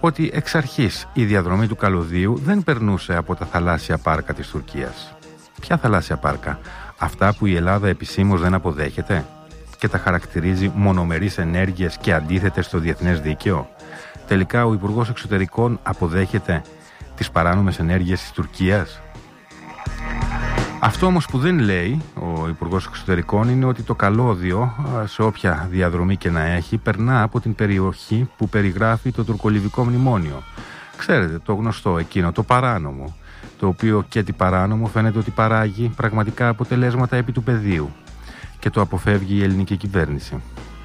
ότι εξ αρχής η διαδρομή του καλωδίου δεν περνούσε από τα θαλάσσια πάρκα της Τουρκίας. Ποια θαλάσσια πάρκα? Αυτά που η Ελλάδα επισήμως δεν αποδέχεται και τα χαρακτηρίζει μονομερείς ενέργειες και αντίθετες στο διεθνές δίκαιο. Τελικά ο Υπουργός Εξωτερικών αποδέχεται τις παράνομες ενέργειες της Τουρκίας. Αυτό όμως που δεν λέει ο Υπουργός Εξωτερικών είναι ότι το καλώδιο, σε όποια διαδρομή και να έχει, περνά από την περιοχή που περιγράφει το τουρκολιβικό μνημόνιο. Ξέρετε, το γνωστό εκείνο, το παράνομο, το οποίο και τι παράνομο φαίνεται ότι παράγει πραγματικά αποτελέσματα επί του πεδίου και το αποφεύγει η ελληνική κυβέρνηση.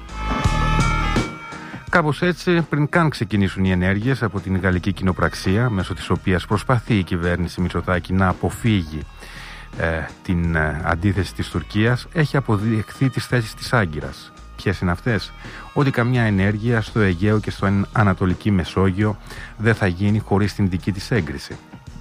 Κάπως έτσι, πριν καν ξεκινήσουν οι ενέργειες από την γαλλική κοινοπραξία, μέσω της οποίας προσπαθεί η κυβέρνηση Μητσοτάκη να αποφύγει την αντίθεση της Τουρκίας, έχει αποδειχθεί τις θέσεις της Άγκυρας. Ποιες είναι αυτές? Ότι καμιά ενέργεια στο Αιγαίο και στο Ανατολική Μεσόγειο δεν θα γίνει χωρίς την δική της έγκριση.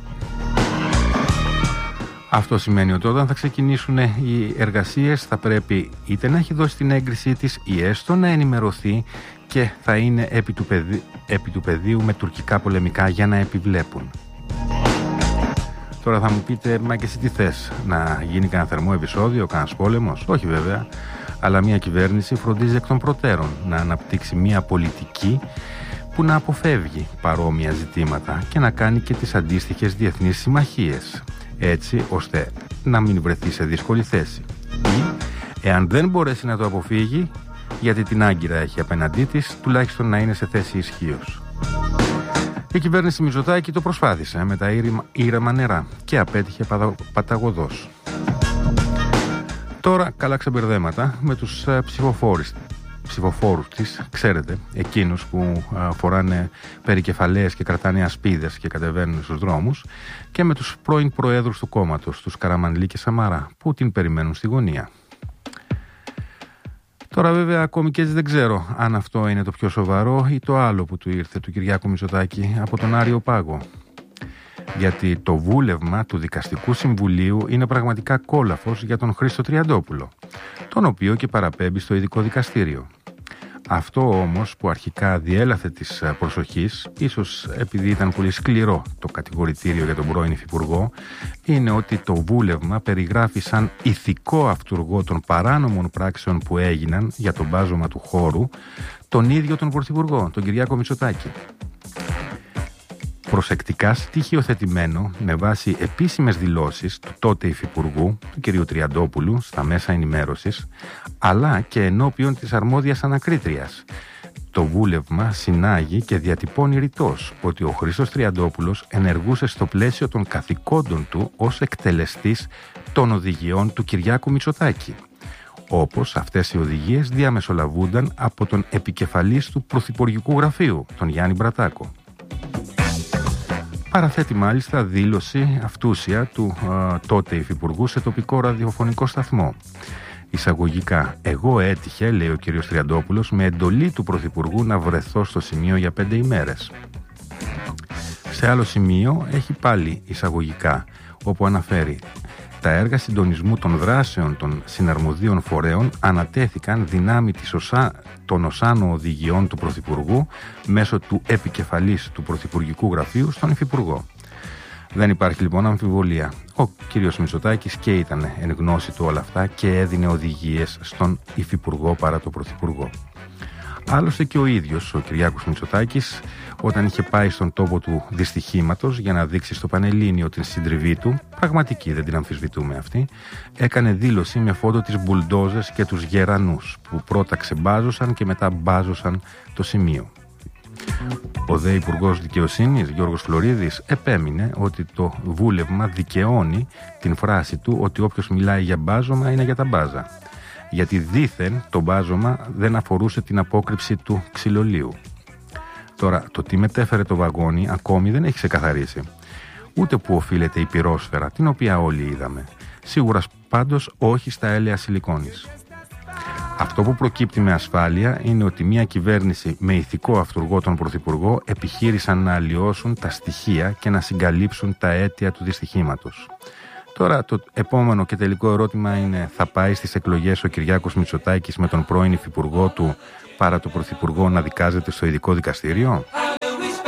Αυτό σημαίνει ότι όταν θα ξεκινήσουν οι εργασίες θα πρέπει είτε να έχει δώσει την έγκρισή της ή έστω να ενημερωθεί και θα είναι επί του πεδίου με τουρκικά πολεμικά για να επιβλέπουν. Τώρα θα μου πείτε, μα και εσύ τι θες, να γίνει κανένα θερμό επεισόδιο, κανένας πόλεμος? Όχι βέβαια, αλλά μια κυβέρνηση φροντίζει εκ των προτέρων να αναπτύξει μια πολιτική που να αποφεύγει παρόμοια ζητήματα και να κάνει και τις αντίστοιχες διεθνείς συμμαχίες, έτσι ώστε να μην βρεθεί σε δύσκολη θέση. Ή, εάν δεν μπορέσει να το αποφύγει, γιατί την Άγκυρα έχει απέναντί της, τουλάχιστον να είναι σε θέση ισχύως. Η κυβέρνηση Μητσοτάκη το προσπάθησε με τα ήρεμα νερά και απέτυχε παταγωδώς. Τώρα καλά ξεμπερδέματα με τους ψηφοφόρους της, ξέρετε, εκείνους που φοράνε περικεφαλαίες και κρατάνε ασπίδες και κατεβαίνουν στους δρόμους, και με τους πρώην προέδρους του κόμματος, τους Καραμανλή και Σαμαρά, που την περιμένουν στη γωνία. Τώρα βέβαια ακόμη και έτσι δεν ξέρω αν αυτό είναι το πιο σοβαρό ή το άλλο που του ήρθε του Κυριάκου Μητσοτάκη από τον Άριο Πάγο. Γιατί το βούλευμα του Δικαστικού Συμβουλίου είναι πραγματικά κόλαφος για τον Χρήστο Τριαντόπουλο, τον οποίο και παραπέμπει στο ειδικό δικαστήριο. Αυτό όμως που αρχικά διέλαθε της προσοχής, ίσως επειδή ήταν πολύ σκληρό το κατηγορητήριο για τον πρώην υφυπουργό, είναι ότι το βούλευμα περιγράφει σαν ηθικό αυτουργό των παράνομων πράξεων που έγιναν για τον μπάζωμα του χώρου τον ίδιο τον πρωθυπουργό, τον Κυριάκο Μητσοτάκη. Προσεκτικά στοιχειοθετημένο με βάση επίσημες δηλώσεις του τότε υφυπουργού, του κ. Τριαντόπουλου, στα μέσα ενημέρωσης, αλλά και ενώπιον της αρμόδιας ανακρίτριας. Το βούλευμα συνάγει και διατυπώνει ρητός ότι ο Χρήστος Τριαντόπουλος ενεργούσε στο πλαίσιο των καθηκόντων του ως εκτελεστής των οδηγιών του Κυριάκου Μητσοτάκη, όπως αυτές οι οδηγίες διαμεσολαβούνταν από τον επικεφαλής του Πρωθυπουργικού Γραφείου, τον Γιάννη Μπρατάκο. Παραθέτει μάλιστα δήλωση αυτούσια του τότε υφυπουργού σε τοπικό ραδιοφωνικό σταθμό. Εισαγωγικά, εγώ έτυχε, λέει ο κ. Τριαντόπουλος, με εντολή του Πρωθυπουργού να βρεθώ στο σημείο για 5 ημέρες. Σε άλλο σημείο έχει πάλι εισαγωγικά, όπου αναφέρει: τα έργα συντονισμού των δράσεων των συναρμοδίων φορέων ανατέθηκαν δυνάμει των οσάνο οδηγιών του Πρωθυπουργού μέσω του επικεφαλής του Πρωθυπουργικού Γραφείου στον Υφυπουργό. Δεν υπάρχει λοιπόν αμφιβολία. Ο κύριος Μητσοτάκης και ήταν εν γνώση του όλα αυτά και έδινε οδηγίες στον Υφυπουργό παρά τον Πρωθυπουργό. Άλλωστε και ο ίδιος ο Κυριάκος Μητσοτάκης, όταν είχε πάει στον τόπο του δυστυχήματος για να δείξει στο Πανελλήνιο την συντριβή του, πραγματική δεν την αμφισβητούμε αυτή, έκανε δήλωση με φώτο τις μπουλντόζες και τους γερανούς που πρώτα ξεμπάζωσαν και μετά μπάζωσαν το σημείο. Ο δε Υπουργός Δικαιοσύνης Γιώργος Φλωρίδης επέμεινε ότι το βούλευμα δικαιώνει την φράση του ότι όποιος μιλάει για μπάζωμα είναι για τα μπάζα, γιατί δήθεν το μπάζωμα δεν αφορούσε την απόκρυψη του ξυλολίου. Τώρα, το τι μετέφερε το βαγόνι ακόμη δεν έχει ξεκαθαρίσει. Ούτε που οφείλεται η πυρόσφαιρα, την οποία όλοι είδαμε. Σίγουρα πάντως όχι στα έλαια σιλικόνης. Αυτό που προκύπτει με ασφάλεια είναι ότι μια κυβέρνηση με ηθικό αυτουργό τον Πρωθυπουργό επιχείρησαν να αλλοιώσουν τα στοιχεία και να συγκαλύψουν τα αίτια του δυστυχήματος. Τώρα το επόμενο και τελικό ερώτημα είναι: θα πάει στις εκλογές ο Κυριάκος Μητσοτάκης με τον πρώην υφυπουργό του παρά το Πρωθυπουργό να δικάζεται στο ειδικό δικαστήριο?